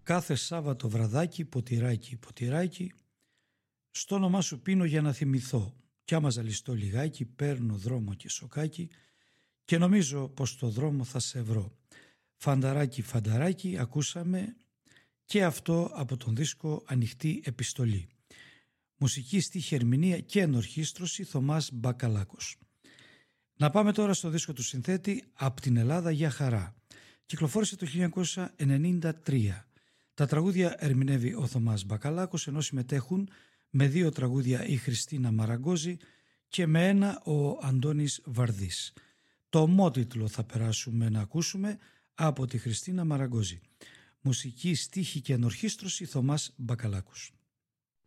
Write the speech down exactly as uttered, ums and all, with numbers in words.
κάθε Σάββατο βραδάκι, ποτηράκι, ποτηράκι, στο όνομά σου πίνω για να θυμηθώ. Κι άμα ζαλιστώ λιγάκι, παίρνω δρόμο και σοκάκι και νομίζω πως το δρόμο θα σε βρω. Φανταράκι, φανταράκι, ακούσαμε και αυτό από τον δίσκο Ανοιχτή Επιστολή. Μουσική, στίχη, ερμηνεία και ενορχήστρωση Θωμάς Μπακαλάκος. Να πάμε τώρα στο δίσκο του συνθέτη «Απ' την Ελλάδα για χαρά». Κυκλοφόρησε το χίλια εννιακόσια ενενήντα τρία. Τα τραγούδια ερμηνεύει ο Θωμάς Μπακαλάκος, ενώ συμμετέχουν με δύο τραγούδια η Χριστίνα Μαραγκόζη και με ένα ο Αντώνης Βαρδής. Το ομότιτλο θα περάσουμε να ακούσουμε από τη Χριστίνα Μαραγκόζη. Μουσική, στίχη και ενορχήστρωση Θωμάς Μπακαλάκος.